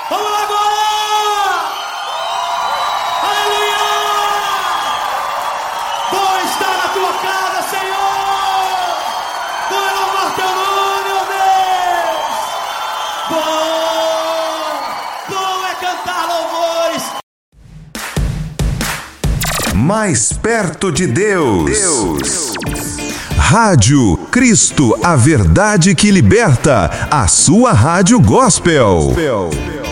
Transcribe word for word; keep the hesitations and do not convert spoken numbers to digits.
Vamos lá agora! Aleluia! Bom estar na tua casa, Senhor! Bom é louvar teu nome, ó Deus! Bom! Bom é cantar louvores! Mais perto de Deus. Deus. Rádio Cristo, a verdade que liberta. A sua rádio gospel.